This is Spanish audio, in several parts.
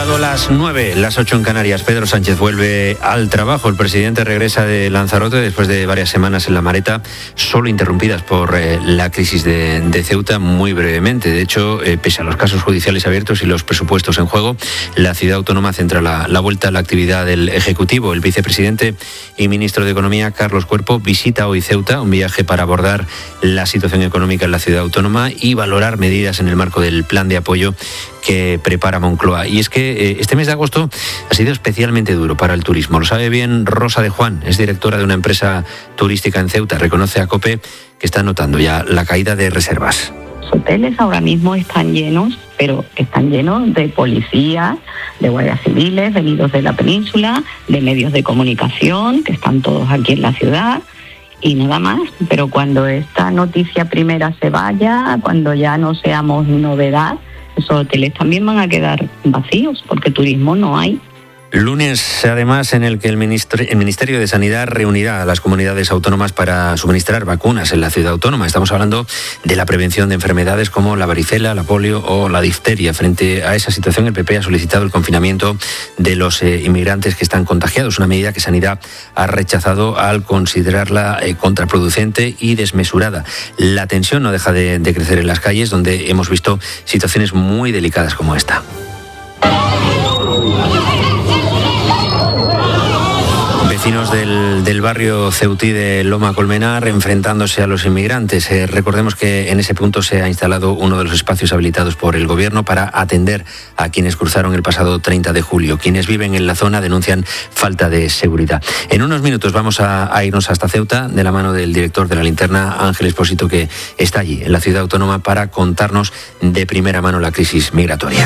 Dado las 9, las 8 en Canarias, Pedro Sánchez vuelve al trabajo. El presidente regresa de Lanzarote después de varias semanas en La Mareta, solo interrumpidas por la crisis de Ceuta, muy brevemente. De hecho, pese a los casos judiciales abiertos y los presupuestos en juego, la ciudad autónoma centra la vuelta a la actividad del Ejecutivo. El vicepresidente y ministro de Economía, Carlos Cuerpo, visita hoy Ceuta, un viaje para abordar la situación económica en la ciudad autónoma y valorar medidas en el marco del plan de apoyo que prepara Moncloa. Y es que este mes de agosto ha sido especialmente duro para el turismo. Lo sabe bien Rosa de Juan, es directora de una empresa turística en Ceuta. Reconoce a COPE que está notando ya la caída de reservas. Los hoteles ahora mismo están llenos, pero están llenos de policías, de guardias civiles, venidos de la península, de medios de comunicación, que están todos aquí en la ciudad, y nada más. Pero cuando esta noticia primera se vaya, cuando ya no seamos novedad, esos hoteles también van a quedar vacíos, porque turismo no hay. Lunes, además, en el que el Ministerio de Sanidad reunirá a las comunidades autónomas para suministrar vacunas en la ciudad autónoma. Estamos hablando de la prevención de enfermedades como la varicela, la polio o la difteria. Frente a esa situación, el PP ha solicitado el confinamiento de los inmigrantes que están contagiados, una medida que Sanidad ha rechazado al considerarla contraproducente y desmesurada. La tensión no deja de crecer en las calles, donde hemos visto situaciones muy delicadas como esta. Vecinos del barrio ceutí de Loma Colmenar enfrentándose a los inmigrantes. Recordemos que en ese punto se ha instalado uno de los espacios habilitados por el gobierno para atender a quienes cruzaron el pasado 30 de julio. Quienes viven en la zona denuncian falta de seguridad. En unos minutos vamos a irnos hasta Ceuta de la mano del director de La Linterna, Ángel Expósito, que está allí en la ciudad autónoma para contarnos de primera mano la crisis migratoria.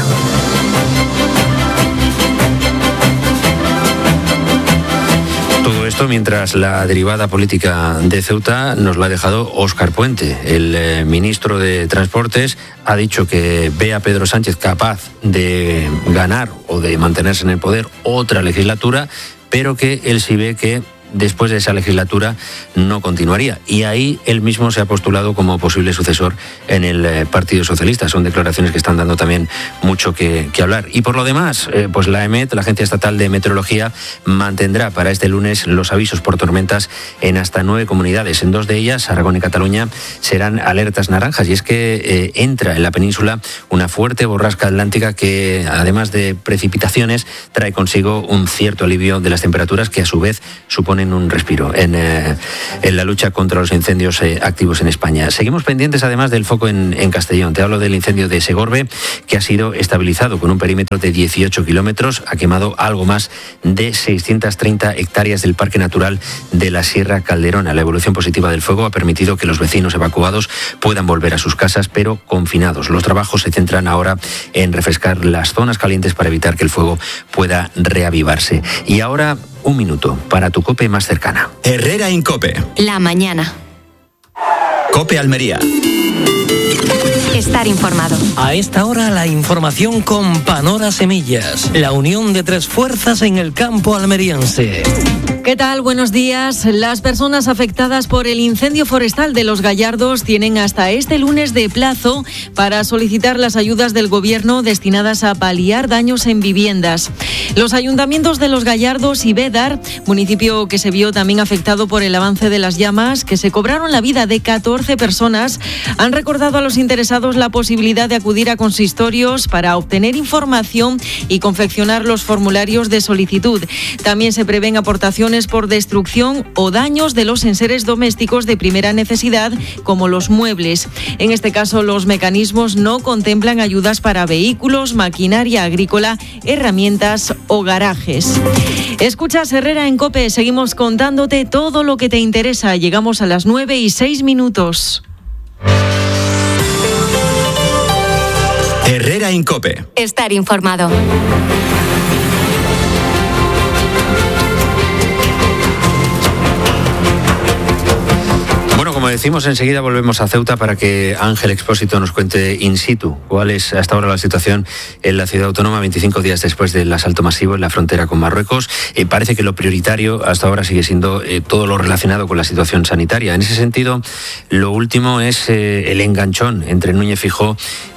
Todo esto mientras la derivada política de Ceuta nos la ha dejado Óscar Puente. El ministro de Transportes ha dicho que ve a Pedro Sánchez capaz de ganar o de mantenerse en el poder otra legislatura, pero que él sí ve que después de esa legislatura no continuaría. Y ahí él mismo se ha postulado como posible sucesor en el Partido Socialista. Son declaraciones que están dando también mucho que hablar. Y por lo demás, pues la EMET, la Agencia Estatal de Meteorología, mantendrá para este lunes los avisos por tormentas en hasta 9 comunidades. En 2 de ellas, Aragón y Cataluña, serán alertas naranjas. Y es que entra en la península una fuerte borrasca atlántica que, además de precipitaciones, trae consigo un cierto alivio de las temperaturas que a su vez suponen un respiro en la lucha contra los incendios activos en España. Seguimos pendientes además del foco en Castellón. Te hablo del incendio de Segorbe, que ha sido estabilizado con un perímetro de 18 kilómetros. Ha quemado algo más de 630 hectáreas del Parque Natural de la Sierra Calderona. La evolución positiva del fuego ha permitido que los vecinos evacuados puedan volver a sus casas, pero confinados. Los trabajos se centran ahora en refrescar las zonas calientes para evitar que el fuego pueda reavivarse. Y ahora, un minuto para tu COPE más cercana. Herrera Incope. La mañana. COPE Almería. Estar informado. A esta hora la información con Panora Semillas, la unión de 3 fuerzas en el campo almeriense. ¿Qué tal? Buenos días. Las personas afectadas por el incendio forestal de Los Gallardos tienen hasta este lunes de plazo para solicitar las ayudas del gobierno destinadas a paliar daños en viviendas. Los ayuntamientos de Los Gallardos y Bédar, municipio que se vio también afectado por el avance de las llamas, que se cobraron la vida de 14 personas, han recordado a los interesados la posibilidad de acudir a consistorios para obtener información y confeccionar los formularios de solicitud. También se prevén aportaciones por destrucción o daños de los enseres domésticos de primera necesidad, como los muebles. En este caso, los mecanismos no contemplan ayudas para vehículos, maquinaria agrícola, herramientas o garajes. Escuchas Herrera en COPE, seguimos contándote todo lo que te interesa. Llegamos a las 9:06. Herrera en COPE. Estar informado. Como como decimos, enseguida volvemos a Ceuta para que Ángel Expósito nos cuente in situ cuál es hasta ahora la situación en la ciudad autónoma 25 días después del asalto masivo en la frontera con Marruecos. Parece que lo prioritario hasta ahora sigue siendo todo lo relacionado con la situación sanitaria. En ese sentido, lo último es el enganchón entre Núñez Feijóo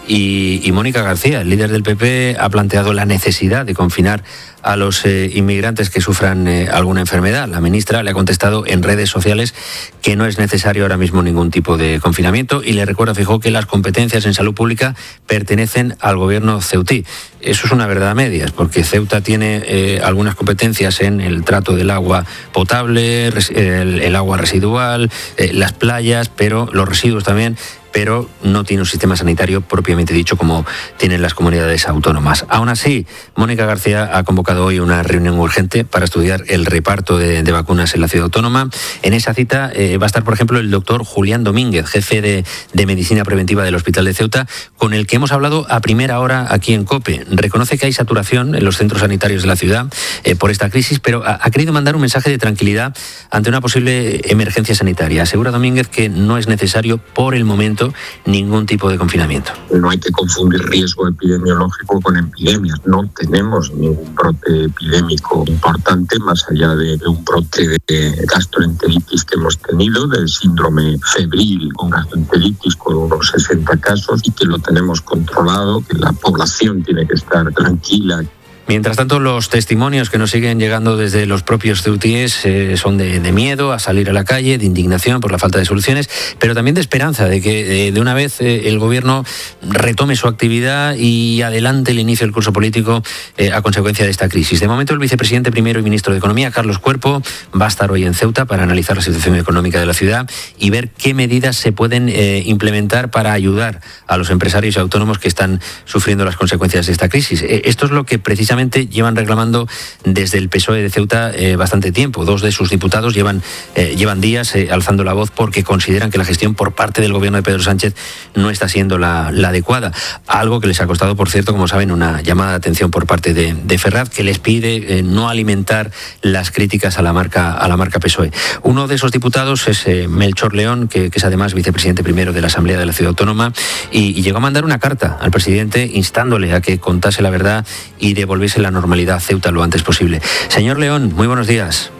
y Mónica García. El líder del PP ha planteado la necesidad de confinar a los inmigrantes que sufran alguna enfermedad. La ministra le ha contestado en redes sociales que no es necesario ahora mismo ningún tipo de confinamiento y le recuerda a Feijóo que las competencias en salud pública pertenecen al gobierno ceutí. Eso es una verdad a medias, porque Ceuta tiene algunas competencias en el trato del agua potable, el agua residual, las playas, pero los residuos también, pero no tiene un sistema sanitario propiamente dicho como tienen las comunidades autónomas. Aún así, Mónica García ha convocado hoy una reunión urgente para estudiar el reparto de vacunas en la ciudad autónoma. En esa cita va a estar, por ejemplo, el doctor Julián Domínguez, jefe de Medicina Preventiva del Hospital de Ceuta, con el que hemos hablado a primera hora aquí en COPE. Reconoce que hay saturación en los centros sanitarios de la ciudad por esta crisis, pero ha querido mandar un mensaje de tranquilidad ante una posible emergencia sanitaria. Asegura Domínguez que no es necesario por el momento ningún tipo de confinamiento. No hay que confundir riesgo epidemiológico con epidemias. No tenemos ningún brote epidémico importante más allá de un brote de gastroenteritis que hemos tenido, del síndrome febril con gastroenteritis con unos 60 casos y que lo tenemos controlado, que la población tiene que estar tranquila. Mientras tanto, los testimonios que nos siguen llegando desde los propios ceutíes son de miedo a salir a la calle, de indignación por la falta de soluciones, pero también de esperanza de que de una vez el gobierno retome su actividad y adelante el inicio del curso político a consecuencia de esta crisis. De momento, el vicepresidente primero y ministro de Economía, Carlos Cuerpo, va a estar hoy en Ceuta para analizar la situación económica de la ciudad y ver qué medidas se pueden implementar para ayudar a los empresarios y autónomos que están sufriendo las consecuencias de esta crisis. Esto es lo que precisamente llevan reclamando desde el PSOE de Ceuta bastante tiempo. Dos de sus diputados llevan días alzando la voz porque consideran que la gestión por parte del gobierno de Pedro Sánchez no está siendo la adecuada. Algo que les ha costado, por cierto, como saben, una llamada de atención por parte de Ferraz, que les pide no alimentar las críticas a la marca PSOE. Uno de esos diputados es Melchor León, que es además vicepresidente primero de la Asamblea de la Ciudad Autónoma, y llegó a mandar una carta al presidente instándole a que contase la verdad y devolviese la normalidad a Ceuta lo antes posible. Señor León, muy buenos días.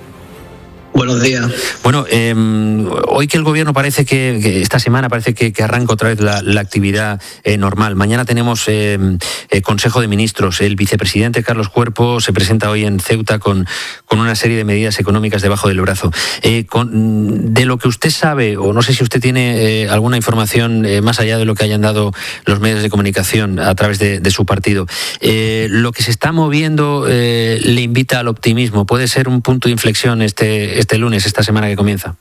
Buenos días. Bueno, hoy que el gobierno parece que esta semana parece que arranca otra vez la actividad normal. Mañana tenemos Consejo de Ministros. El vicepresidente Carlos Cuerpo se presenta hoy en Ceuta con una serie de medidas económicas debajo del brazo. De lo que usted sabe, o no sé si usted tiene alguna información más allá de lo que hayan dado los medios de comunicación a través de su partido, lo que se está moviendo le invita al optimismo. ¿Puede ser un punto de inflexión este lunes, esta semana que comienza?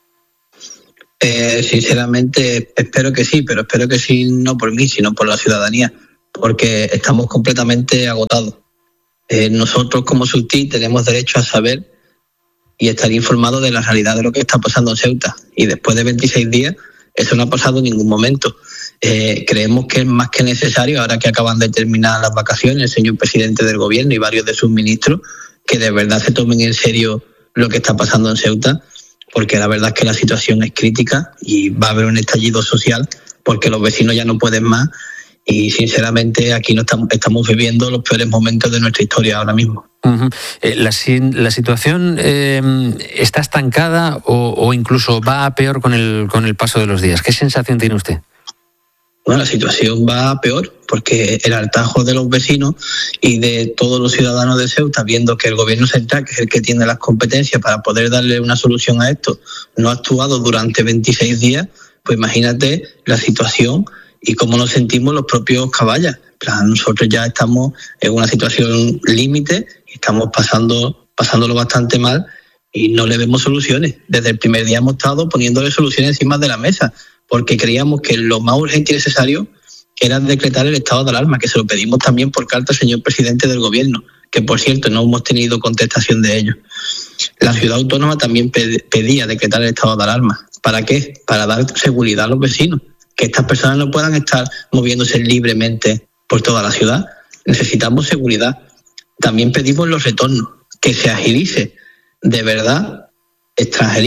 Sinceramente espero que sí, pero espero que sí no por mí, sino por la ciudadanía, porque estamos completamente agotados. Nosotros como ceutí tenemos derecho a saber y estar informados de la realidad de lo que está pasando en Ceuta, y después de 26 días eso no ha pasado en ningún momento. Creemos que es más que necesario, ahora que acaban de terminar las vacaciones el señor presidente del gobierno y varios de sus ministros, que de verdad se tomen en serio lo que está pasando en Ceuta, porque la verdad es que la situación es crítica y va a haber un estallido social porque los vecinos ya no pueden más, y sinceramente aquí no estamos viviendo los peores momentos de nuestra historia ahora mismo. Uh-huh. ¿La situación está estancada o incluso va a peor con el paso de los días? ¿Qué sensación tiene usted? Bueno, la situación va a peor porque el hartazgo de los vecinos y de todos los ciudadanos de Ceuta, viendo que el gobierno central, que es el que tiene las competencias para poder darle una solución a esto, no ha actuado durante 26 días, pues imagínate la situación y cómo nos sentimos los propios caballas. Nosotros ya estamos en una situación límite, estamos pasándolo bastante mal y no le vemos soluciones. Desde el primer día hemos estado poniéndole soluciones encima de la mesa, porque creíamos que lo más urgente y necesario era decretar el estado de alarma, que se lo pedimos también por carta al señor presidente del gobierno, que por cierto no hemos tenido contestación de ello. La ciudad autónoma también pedía decretar el estado de alarma. ¿Para qué? Para dar seguridad a los vecinos, que estas personas no puedan estar moviéndose libremente por toda la ciudad. Necesitamos seguridad. También pedimos los retornos, que se agilice de verdad extranjería.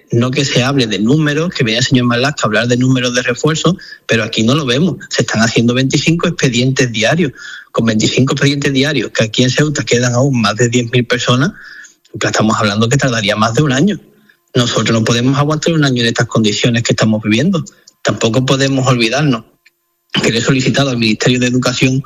no que se hable de números, que venía el señor Marlaska a hablar de números de refuerzo, pero aquí no lo vemos. Se están haciendo 25 expedientes diarios. Con 25 expedientes diarios, que aquí en Ceuta quedan aún más de 10.000 personas, estamos hablando que tardaría más de un año. Nosotros no podemos aguantar un año en estas condiciones que estamos viviendo. Tampoco podemos olvidarnos que le he solicitado al Ministerio de Educación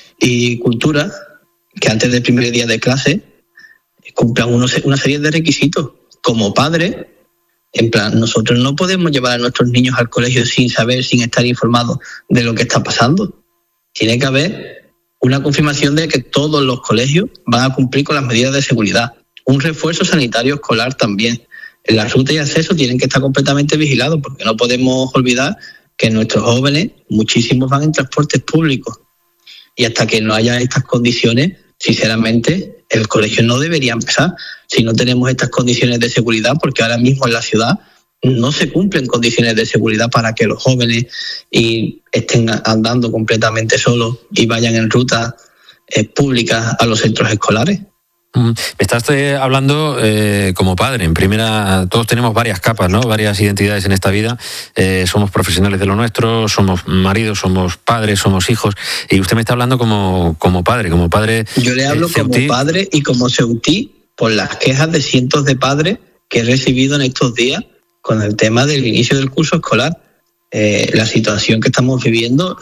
y Cultura que antes del primer día de clase cumplan una serie de requisitos. Como padres, en plan, nosotros no podemos llevar a nuestros niños al colegio sin saber, sin estar informados de lo que está pasando. Tiene que haber una confirmación de que todos los colegios van a cumplir con las medidas de seguridad. Un refuerzo sanitario escolar también. En las rutas y accesos tienen que estar completamente vigilados, porque no podemos olvidar que nuestros jóvenes, muchísimos van en transportes públicos. Y hasta que no haya estas condiciones, sinceramente, el colegio no debería empezar si no tenemos estas condiciones de seguridad, porque ahora mismo en la ciudad no se cumplen condiciones de seguridad para que los jóvenes estén andando completamente solos y vayan en rutas públicas a los centros escolares. Me estás hablando como padre. En primera, todos tenemos varias capas, ¿no? Varias identidades en esta vida. Somos profesionales de lo nuestro, somos maridos, somos padres, somos hijos. Y usted me está hablando como padre, como padre. Yo le hablo como padre y como ceutí por las quejas de cientos de padres que he recibido en estos días con el tema del inicio del curso escolar. La situación que estamos viviendo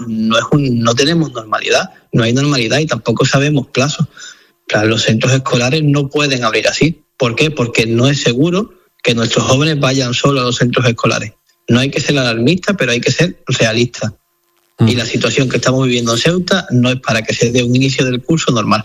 no tenemos normalidad, no hay normalidad y tampoco sabemos plazos. Los centros escolares no pueden abrir así. ¿Por qué? Porque no es seguro que nuestros jóvenes vayan solos a los centros escolares. No hay que ser alarmista, pero hay que ser realista. Y la situación que estamos viviendo en Ceuta no es para que se dé un inicio del curso normal.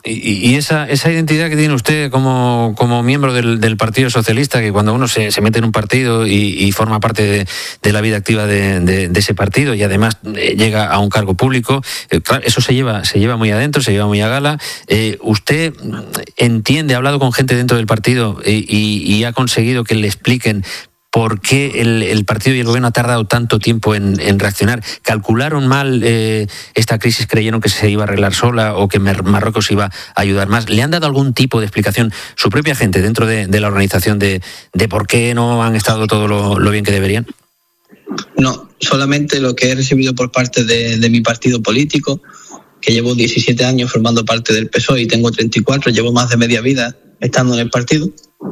Y esa identidad que tiene usted como miembro del Partido Socialista, que cuando uno se mete en un partido y forma parte de la vida activa de ese partido y además llega a un cargo público, claro, eso se lleva muy adentro, se lleva muy a gala. ¿Usted entiende, ha hablado con gente dentro del partido y ha conseguido que le expliquen por qué el partido y el gobierno ha tardado tanto tiempo en reaccionar? ¿Calcularon mal esta crisis? ¿Creyeron que se iba a arreglar sola o que Marruecos iba a ayudar más? ¿Le han dado algún tipo de explicación su propia gente dentro de la organización de por qué no han estado todo lo bien que deberían? No, solamente lo que he recibido por parte de mi partido político, que llevo 17 años formando parte del PSOE y tengo 34, llevo más de media vida estando en el partido.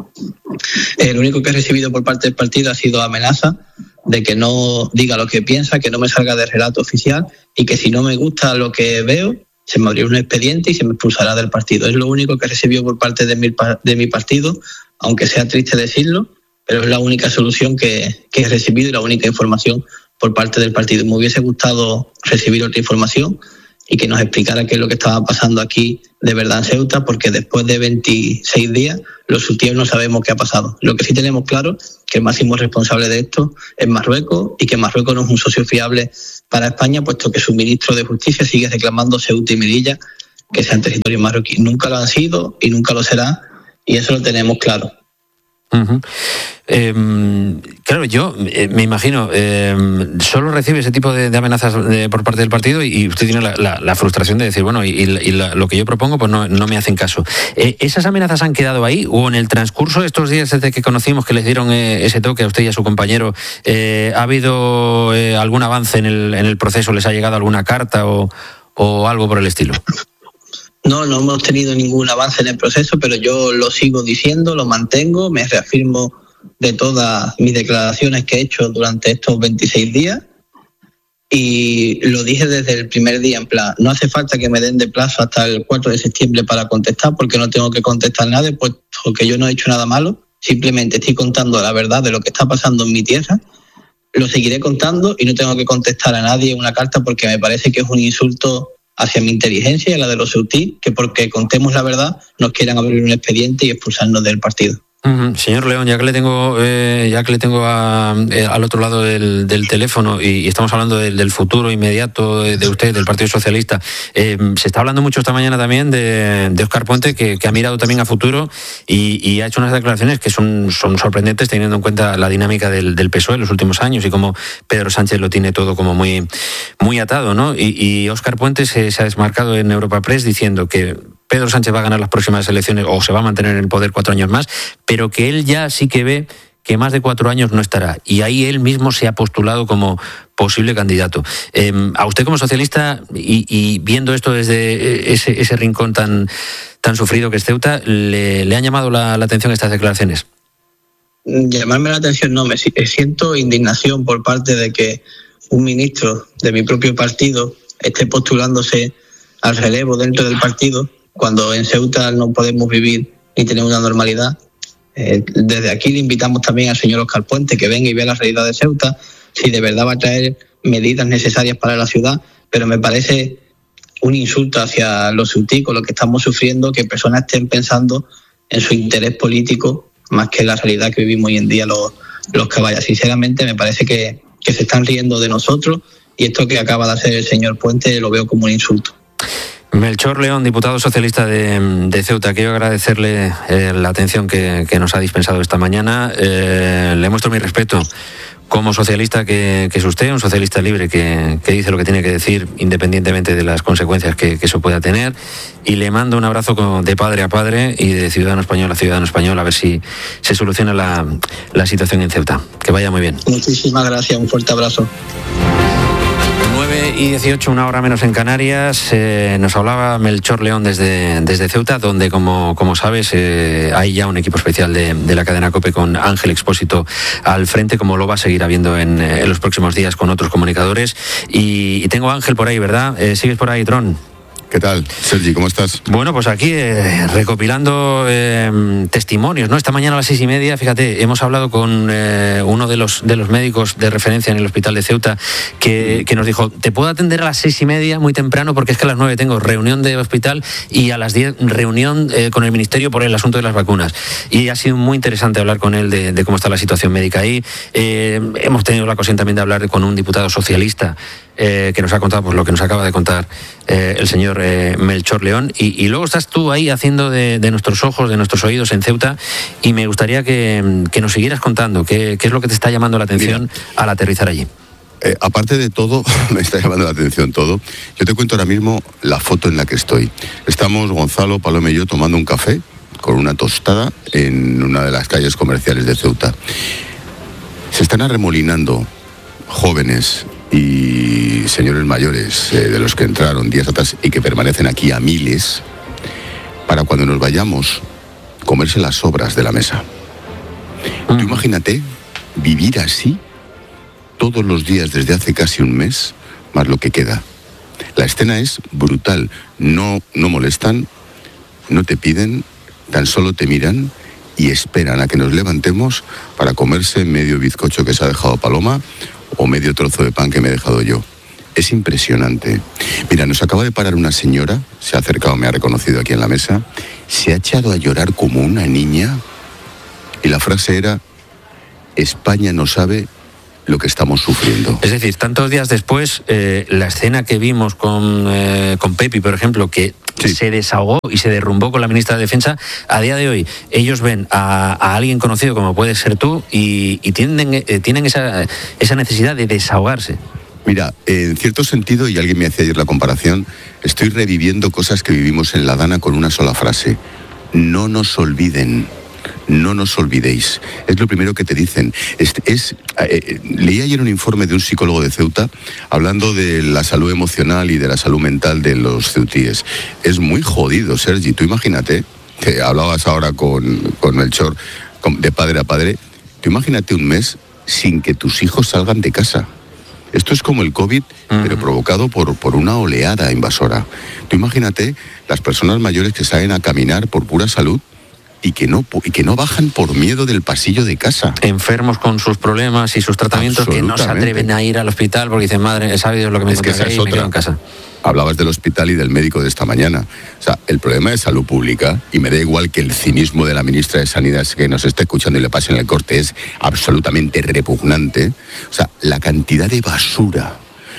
Lo único que he recibido por parte del partido ha sido amenaza de que no diga lo que piensa, que no me salga de relato oficial y que si no me gusta lo que veo, se me abrirá un expediente y se me expulsará del partido. Es lo único que he recibido por parte de mi partido, aunque sea triste decirlo, pero es la única solución que he recibido y la única información por parte del partido. Me hubiese gustado recibir otra información y que nos explicara qué es lo que estaba pasando aquí de verdad en Ceuta, porque después de 26 días los ceutinos no sabemos qué ha pasado. Lo que sí tenemos claro es que el máximo responsable de esto es Marruecos y que Marruecos no es un socio fiable para España, puesto que su ministro de Justicia sigue reclamando Ceuta y Melilla que sean territorios marroquíes. Nunca lo han sido y nunca lo será, y eso lo tenemos claro. Uh-huh. Claro, yo me imagino, solo recibe ese tipo de amenazas por parte del partido y usted tiene la frustración de decir, bueno, lo que yo propongo pues no me hacen caso. ¿Esas amenazas han quedado ahí o en el transcurso de estos días desde que conocimos que les dieron ese toque a usted y a su compañero, ha habido algún avance en el proceso? ¿Les ha llegado alguna carta o algo por el estilo? No hemos tenido ningún avance en el proceso, pero yo lo sigo diciendo, lo mantengo, me reafirmo de todas mis declaraciones que he hecho durante estos 26 días y lo dije desde el primer día, en plan, no hace falta que me den de plazo hasta el 4 de septiembre para contestar, porque no tengo que contestar nada, pues porque yo no he hecho nada malo, simplemente estoy contando la verdad de lo que está pasando en mi tierra, lo seguiré contando y no tengo que contestar a nadie una carta porque me parece que es un insulto hacia mi inteligencia y a la de los ceutí, que porque contemos la verdad nos quieran abrir un expediente y expulsarnos del partido. Señor León, ya que le tengo al otro lado del teléfono y estamos hablando del futuro inmediato de usted, del Partido Socialista, se está hablando mucho esta mañana también de Óscar Puente, que ha mirado también a futuro y ha hecho unas declaraciones que son sorprendentes teniendo en cuenta la dinámica del PSOE en los últimos años y cómo Pedro Sánchez lo tiene todo como muy, muy atado, ¿no? Y Óscar Puente se ha desmarcado en Europa Press diciendo que Pedro Sánchez va a ganar las próximas elecciones o se va a mantener en el poder 4 años más, pero que él ya sí que ve que más de 4 años no estará. Y ahí él mismo se ha postulado como posible candidato. A usted como socialista, y viendo esto desde ese rincón tan sufrido que es Ceuta, ¿le han llamado la atención estas declaraciones? Llamarme la atención no, me siento indignación por parte de que un ministro de mi propio partido esté postulándose al relevo dentro del partido, cuando en Ceuta no podemos vivir ni tener una normalidad. Desde aquí le invitamos también al señor Óscar Puente que venga y vea la realidad de Ceuta, si de verdad va a traer medidas necesarias para la ciudad, pero me parece un insulto hacia los ceuticos, lo que estamos sufriendo, que personas estén pensando en su interés político más que en la realidad que vivimos hoy en día los caballos. Sinceramente me parece que se están riendo de nosotros, y esto que acaba de hacer el señor Puente lo veo como un insulto. Melchor León, diputado socialista de Ceuta, quiero agradecerle la atención que nos ha dispensado esta mañana. Le muestro mi respeto como socialista que es usted, un socialista libre que dice lo que tiene que decir independientemente de las consecuencias que eso pueda tener, y le mando un abrazo de padre a padre y de ciudadano español a ciudadano español, a ver si se soluciona la situación en Ceuta. Que vaya muy bien. Muchísimas gracias, un fuerte abrazo. 9:18, una hora menos en Canarias. Nos hablaba Melchor León desde Ceuta, donde, como sabes, hay ya un equipo especial de la cadena COPE con Ángel Expósito al frente, como lo va a seguir habiendo en los próximos días con otros comunicadores. Y tengo a Ángel por ahí, ¿verdad? ¿Sigues por ahí, Tron? ¿Qué tal, Sergi? ¿Cómo estás? Bueno, pues aquí recopilando testimonios, ¿no? Esta mañana a las 6:30, fíjate, hemos hablado con uno de los médicos de referencia en el hospital de Ceuta que nos dijo: te puedo atender a las 6:30 muy temprano, porque es que a las 9 tengo reunión de hospital y a las 10 reunión con el ministerio por el asunto de las vacunas. Y ha sido muy interesante hablar con él de cómo está la situación médica ahí. Hemos tenido la ocasión también de hablar con un diputado socialista que nos ha contado pues lo que nos acaba de contar el señor Melchor León, y luego estás tú ahí haciendo de nuestros ojos, de nuestros oídos en Ceuta, y me gustaría que nos siguieras contando qué es lo que te está llamando la atención al aterrizar allí. Aparte de todo, me está llamando la atención todo. Yo te cuento ahora mismo la foto en la que estoy. Estamos, Gonzalo, Paloma y yo, tomando un café con una tostada en una de las calles comerciales de Ceuta. Se están arremolinando jóvenes y señores mayores de los que entraron días atrás y que permanecen aquí a miles, para cuando nos vayamos comerse las sobras de la mesa. Tú imagínate vivir así todos los días desde hace casi un mes, más lo que queda. La escena es brutal. No molestan, no te piden, tan solo te miran y esperan a que nos levantemos para comerse medio bizcocho que se ha dejado Paloma o medio trozo de pan que me he dejado yo. Es impresionante. Mira, nos acaba de parar una señora, se ha acercado, me ha reconocido aquí en la mesa, se ha echado a llorar como una niña, y la frase era: España no sabe lo que estamos sufriendo. Es decir, tantos días después, la escena que vimos con Pepi, por ejemplo, que se desahogó y se derrumbó con la ministra de Defensa, a día de hoy ellos ven a alguien conocido como puede ser tú y tienen esa necesidad de desahogarse. Mira, en cierto sentido, y alguien me hacía ayer la comparación, estoy reviviendo cosas que vivimos en La Dana con una sola frase: no nos olviden. No nos olvidéis. Es lo primero que te dicen. Leí ayer un informe de un psicólogo de Ceuta hablando de la salud emocional y de la salud mental de los ceutíes. Es muy jodido, Sergi. Tú imagínate, que hablabas ahora con Melchor, de padre a padre, tú imagínate un mes sin que tus hijos salgan de casa. Esto es como el COVID, pero provocado por una oleada invasora. Tú imagínate las personas mayores que salen a caminar por pura salud y que no bajan por miedo del pasillo de casa. Enfermos con sus problemas y sus tratamientos, que no se atreven a ir al hospital porque dicen: madre, he sabido lo que me encontré ahí y me quedo en casa. Hablabas del hospital y del médico de esta mañana. O sea, el problema de salud pública, y me da igual que el cinismo de la ministra de Sanidad que nos esté escuchando y le pasen el corte, es absolutamente repugnante. O sea, la cantidad de basura.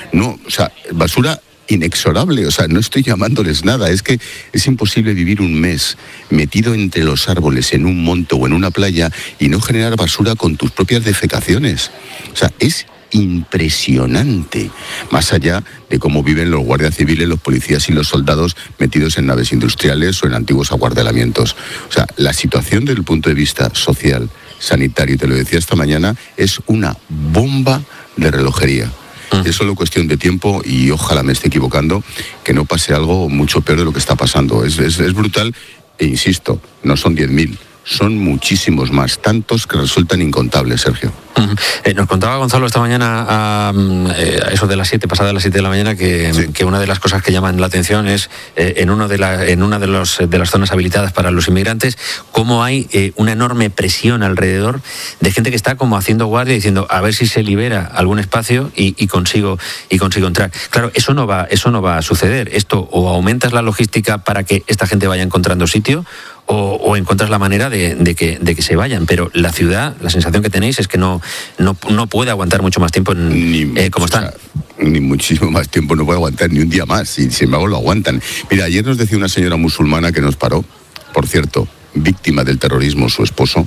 Basura inexorable, no estoy llamándoles nada, es que es imposible vivir un mes metido entre los árboles en un monte o en una playa y no generar basura con tus propias defecaciones. Es impresionante, más allá de cómo viven los guardias civiles, los policías y los soldados metidos en naves industriales o en antiguos acuartelamientos. La situación desde el punto de vista social, sanitario, y te lo decía esta mañana, es una bomba de relojería. Es solo cuestión de tiempo, y ojalá me esté equivocando, que no pase algo mucho peor de lo que está pasando. Es brutal, e insisto, no son 10.000, son muchísimos más, tantos que resultan incontables, Sergio. Nos contaba Gonzalo esta mañana a eso de las 7, pasada las 7 de la mañana, que una de las cosas que llaman la atención es en una de las zonas habilitadas para los inmigrantes, cómo hay una enorme presión alrededor de gente que está como haciendo guardia, diciendo a ver si se libera algún espacio y consigo entrar. Claro, eso no va a suceder. Esto o aumentas la logística para que esta gente vaya encontrando sitio, o encuentras la manera de que se vayan, pero la ciudad, la sensación que tenéis es que no puede aguantar mucho más tiempo como están. Ni muchísimo más tiempo, no puede aguantar ni un día más, y sin embargo lo aguantan. Mira, ayer nos decía una señora musulmana que nos paró, por cierto, víctima del terrorismo, su esposo,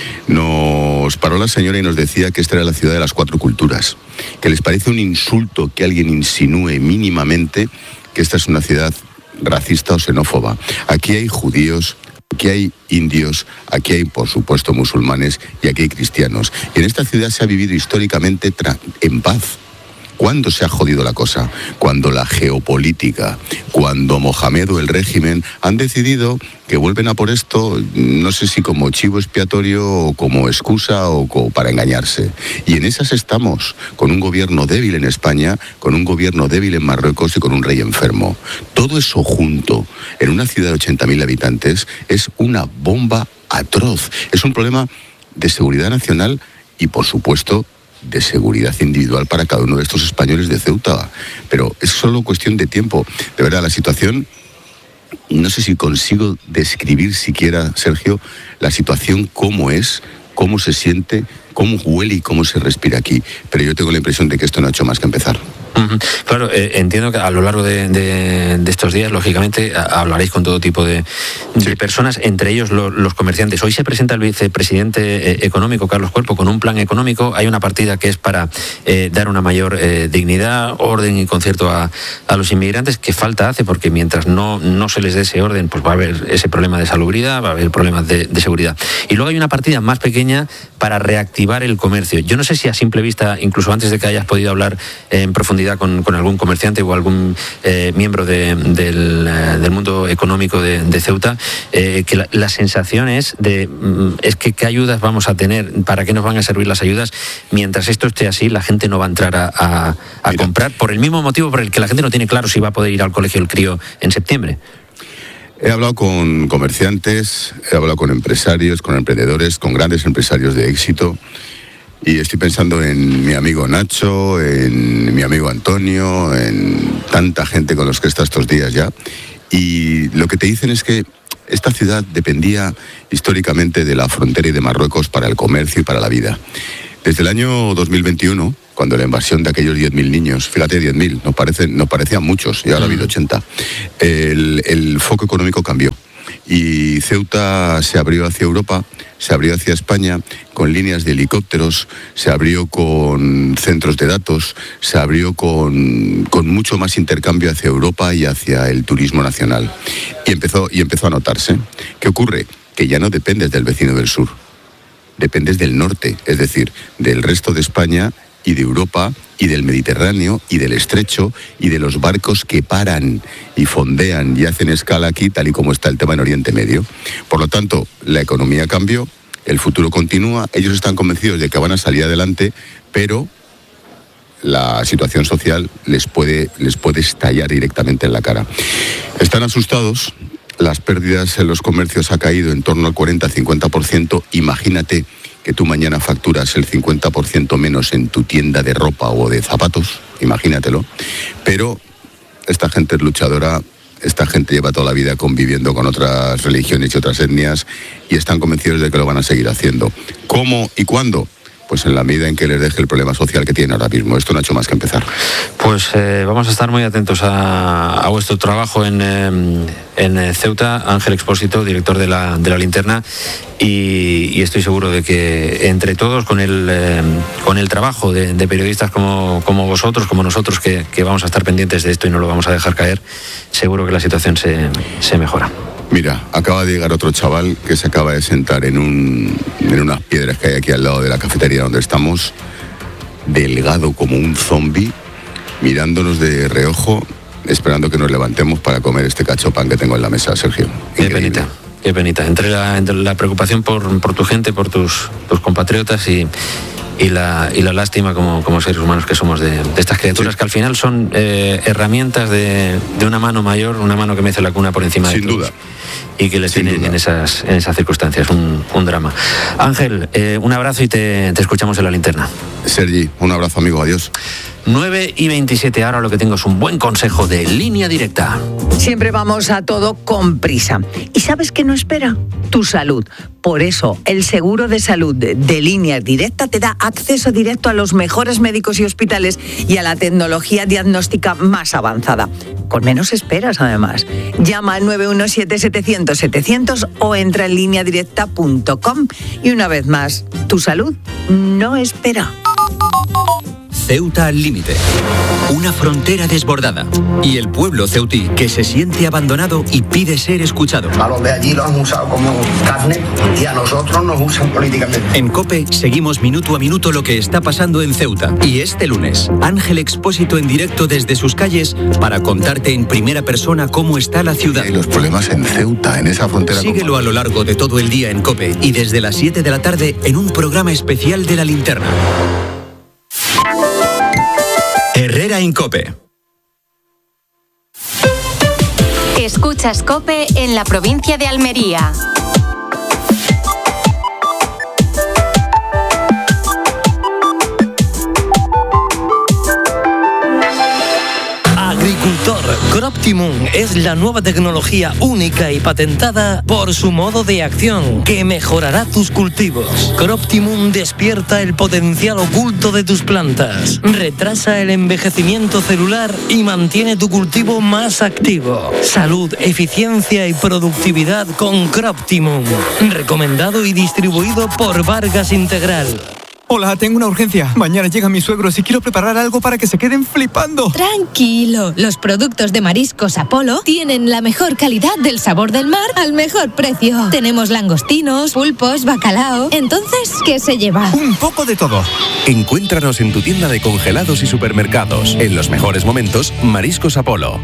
nos paró la señora y nos decía que esta era la ciudad de las 4 culturas, que les parece un insulto que alguien insinúe mínimamente que esta es una ciudad racista o xenófoba. Aquí hay judíos, aquí hay indios, aquí hay, por supuesto, musulmanes, y aquí hay cristianos. Y en esta ciudad se ha vivido históricamente en paz. ¿Cuándo se ha jodido la cosa? Cuando la geopolítica, cuando Mohamed o el régimen han decidido que vuelven a por esto, no sé si como chivo expiatorio o como excusa o para engañarse. Y en esas estamos, con un gobierno débil en España, con un gobierno débil en Marruecos y con un rey enfermo. Todo eso junto, en una ciudad de 80.000 habitantes, es una bomba atroz. Es un problema de seguridad nacional y, por supuesto, de seguridad individual para cada uno de estos españoles de Ceuta. Pero es solo cuestión de tiempo. De verdad, la situación, no sé si consigo describir siquiera, Sergio, la situación cómo es, cómo se siente, cómo huele y cómo se respira aquí. Pero yo tengo la impresión de que esto no ha hecho más que empezar. Claro, entiendo que a lo largo de estos días, lógicamente, hablaréis con todo tipo de personas, entre ellos los comerciantes. Hoy se presenta el vicepresidente económico, Carlos Cuerpo, con un plan económico. Hay una partida que es para dar una mayor dignidad, orden y concierto a los inmigrantes, que falta hace, porque mientras no se les dé ese orden, pues va a haber ese problema de salubridad, va a haber problemas de seguridad. Y luego hay una partida más pequeña para reactivar el comercio. Yo no sé si a simple vista, incluso antes de que hayas podido hablar en profundidad con algún comerciante o algún miembro del mundo económico de Ceuta, que la sensación es que qué ayudas vamos a tener, para qué nos van a servir las ayudas. Mientras esto esté así, la gente no va a entrar a comprar, por el mismo motivo por el que la gente no tiene claro si va a poder ir al colegio el crío en septiembre. He hablado con comerciantes, he hablado con empresarios, con emprendedores, con grandes empresarios de éxito. Y estoy pensando en mi amigo Nacho, en mi amigo Antonio, en tanta gente con los que he estado estos días ya. Y lo que te dicen es que esta ciudad dependía históricamente de la frontera y de Marruecos para el comercio y para la vida. Desde el año 2021, cuando la invasión de aquellos 10.000 niños, fíjate, 10.000, nos parecían muchos, y ahora ha habido 80, el foco económico cambió. Y Ceuta se abrió hacia Europa, se abrió hacia España con líneas de helicópteros, se abrió con centros de datos, se abrió con mucho más intercambio hacia Europa y hacia el turismo nacional. Y empezó a notarse. ¿Qué ocurre? Que ya no dependes del vecino del sur, dependes del norte, es decir, del resto de España y de Europa y del Mediterráneo y del Estrecho y de los barcos que paran y fondean y hacen escala aquí, tal y como está el tema en Oriente Medio. Por lo tanto, la economía cambió, el futuro continúa, ellos están convencidos de que van a salir adelante, pero la situación social les puede estallar directamente en la cara. Están asustados, las pérdidas en los comercios ha caído en torno al 40-50%, imagínate que tú mañana facturas el 50% menos en tu tienda de ropa o de zapatos, imagínatelo. Pero esta gente es luchadora, esta gente lleva toda la vida conviviendo con otras religiones y otras etnias y están convencidos de que lo van a seguir haciendo. ¿Cómo y cuándo? Pues en la medida en que les deje el problema social que tienen ahora mismo. Esto no ha hecho más que empezar. Pues vamos a estar muy atentos a vuestro trabajo en Ceuta. Ángel Expósito, director de la Linterna, y estoy seguro de que entre todos, con el trabajo de periodistas como vosotros, como nosotros, que vamos a estar pendientes de esto y no lo vamos a dejar caer, seguro que la situación se mejora. Mira, acaba de llegar otro chaval que se acaba de sentar en unas piedras que hay aquí al lado de la cafetería donde estamos, delgado como un zombi, mirándonos de reojo, esperando que nos levantemos para comer este cacho pan que tengo en la mesa, Sergio. Increíble. Qué penita. Entre la preocupación por tu gente, por tus compatriotas y la lástima como seres humanos que somos de estas criaturas, sí, que al final son herramientas de una mano mayor, una mano que mece la cuna por encima de todos. Sin duda. Y que les tienen en esas circunstancias, un drama. Ángel, un abrazo y te escuchamos en la linterna. Sergi, un abrazo, amigo, adiós. 9:27, ahora lo que tengo es un buen consejo de Línea Directa. Siempre vamos a todo con prisa. ¿Y sabes qué no espera? Tu salud. Por eso, el seguro de salud de Línea Directa te da acceso directo a los mejores médicos y hospitales y a la tecnología diagnóstica más avanzada. Con menos esperas, además. Llama al 917-700-700 o entra en lineadirecta.com. Y una vez más, tu salud no espera. Ceuta al límite. Una frontera desbordada. Y el pueblo ceutí que se siente abandonado y pide ser escuchado. A los de allí lo han usado como carne y a nosotros nos usan políticamente. En COPE seguimos minuto a minuto lo que está pasando en Ceuta. Y este lunes, Ángel Expósito en directo desde sus calles para contarte en primera persona cómo está la ciudad. Y los problemas en Ceuta, en esa frontera. Síguelo a lo largo de todo el día en COPE y desde las 7 de la tarde en un programa especial de La Linterna. Herrera en COPE. Escuchas COPE en la provincia de Almería. Agricultor, Croptimum es la nueva tecnología única y patentada por su modo de acción que mejorará tus cultivos. Croptimum despierta el potencial oculto de tus plantas, retrasa el envejecimiento celular y mantiene tu cultivo más activo. Salud, eficiencia y productividad con Croptimum. Recomendado y distribuido por Vargas Integral. Hola, tengo una urgencia. Mañana llegan mis suegros y quiero preparar algo para que se queden flipando. Tranquilo, los productos de Mariscos Apolo tienen la mejor calidad del sabor del mar al mejor precio. Tenemos langostinos, pulpos, bacalao. Entonces, ¿qué se lleva? Un poco de todo. Encuéntranos en tu tienda de congelados y supermercados. En los mejores momentos, Mariscos Apolo.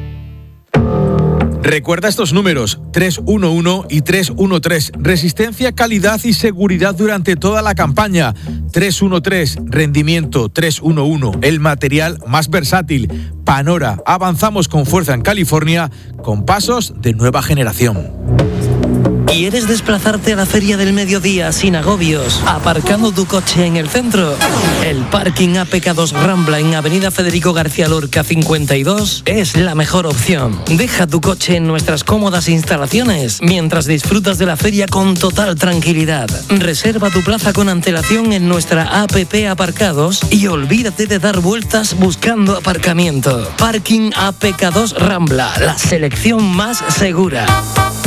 Recuerda estos números, 311 y 313. Resistencia, calidad y seguridad durante toda la campaña. 313, rendimiento. 311, el material más versátil. Panora, avanzamos con fuerza en California con pasos de nueva generación. ¿Quieres desplazarte a la Feria del Mediodía sin agobios, aparcando tu coche en el centro? El parking AP2 Rambla en Avenida Federico García Lorca 52 es la mejor opción. Deja tu coche en nuestras cómodas instalaciones mientras disfrutas de la feria con total tranquilidad. Reserva tu plaza con antelación en nuestra APP Aparcados y olvídate de dar vueltas buscando aparcamiento. Parking AP2 Rambla, la selección más segura.